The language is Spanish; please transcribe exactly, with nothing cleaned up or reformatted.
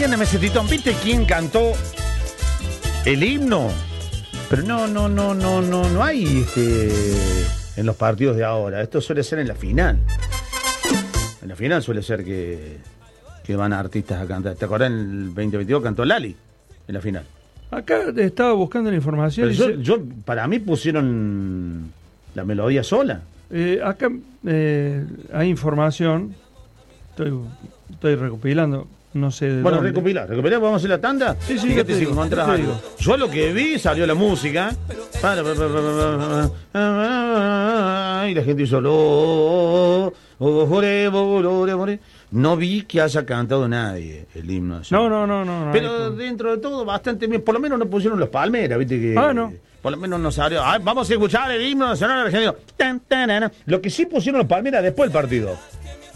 Mariana Mesetitón, ¿viste quién cantó el himno? Pero no, no, no, no, no, no hay este, en los partidos de ahora. Esto suele ser en la final. En la final suele ser que, que van artistas a cantar. ¿Te acordás en el veinte veintidós cantó Lali en la final? Acá estaba buscando la información. Pero Y yo, se... yo, para mí pusieron la melodía sola. Eh, acá eh, hay información, estoy, estoy recopilando, no sé de Bueno, dónde. recopilar, recopilar, vamos a hacer la tanda. Sí, sí, Fíjate ya te si digo, encontrás ya te algo. digo. Yo lo que vi, salió la música. Y la gente hizo lo, no vi que haya cantado nadie el himno. Así. No, no, no, no. no Pero hay... dentro de todo, bastante bien. Por lo menos no pusieron los Palmeras, ¿viste? Que, Ah, no. Por lo menos no salió. Ah, vamos a escuchar el himno nacional argentino. Tan, tan, tan. Lo que sí pusieron los Palmeras después del partido.